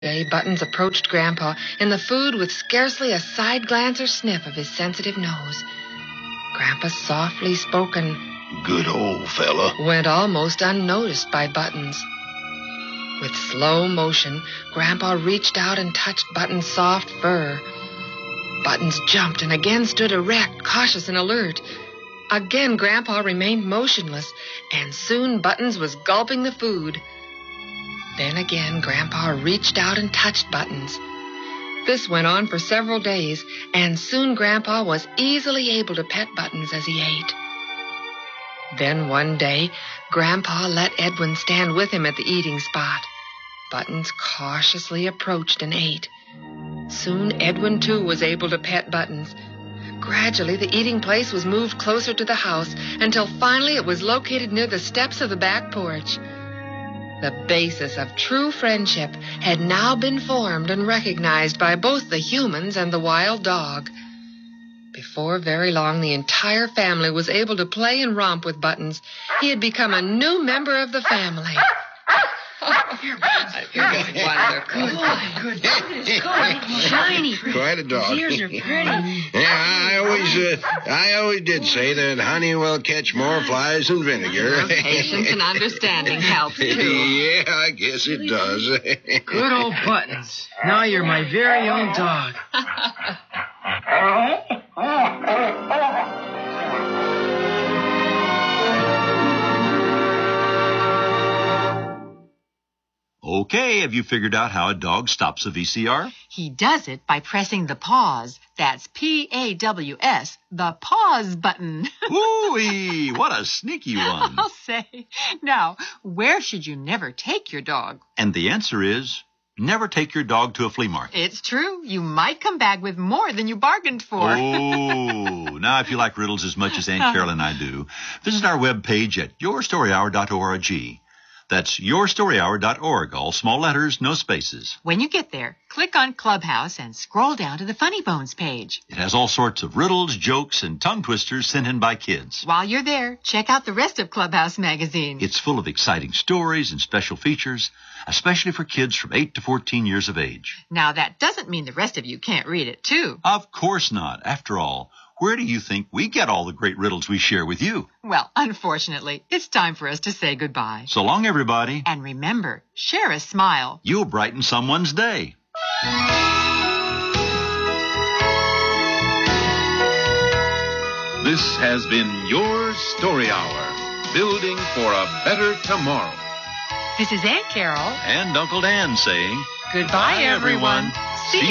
Day, Buttons approached Grandpa in the food with scarcely a side glance or sniff of his sensitive nose. Grandpa's softly spoken, "Good old fella," went almost unnoticed by Buttons. With slow motion, Grandpa reached out and touched Buttons' soft fur. Buttons jumped and again stood erect, cautious and alert. Again, Grandpa remained motionless, and soon Buttons was gulping the food. Then again, Grandpa reached out and touched Buttons. This went on for several days, and soon Grandpa was easily able to pet Buttons as he ate. Then one day, Grandpa let Edwin stand with him at the eating spot. Buttons cautiously approached and ate. Soon Edwin, too, was able to pet Buttons. Gradually, the eating place was moved closer to the house until finally it was located near the steps of the back porch. The basis of true friendship had now been formed and recognized by both the humans and the wild dog. Before very long, the entire family was able to play and romp with Buttons. He had become a new member of the family. You're wonderful. Good. It's good. Shiny. Quite a dog. His ears are pretty. Yeah, I always did say that honey will catch more flies than vinegar. Patience and understanding helps, too. Yeah, I guess it does. Good old Buttons. Now you're my very own dog. Okay, have you figured out how a dog stops a VCR? He does it by pressing the pause. That's P-A-W-S, the pause button. Ooh-wee, what a sneaky one. I'll say. Now, where should you never take your dog? And the answer is, never take your dog to a flea market. It's true. You might come back with more than you bargained for. Oh, now if you like riddles as much as Aunt Carol and I do, visit our webpage at yourstoryhour.org. That's yourstoryhour.org, all small letters, no spaces. When you get there, click on Clubhouse and scroll down to the Funny Bones page. It has all sorts of riddles, jokes, and tongue twisters sent in by kids. While you're there, check out the rest of Clubhouse magazine. It's full of exciting stories and special features, especially for kids from 8 to 14 years of age. Now, that doesn't mean the rest of you can't read it, too. Of course not. After all, where do you think we get all the great riddles we share with you? Well, unfortunately, it's time for us to say goodbye. So long, everybody. And remember, share a smile. You'll brighten someone's day. This has been Your Story Hour, building for a better tomorrow. This is Aunt Carol. And Uncle Dan saying, Goodbye, everyone.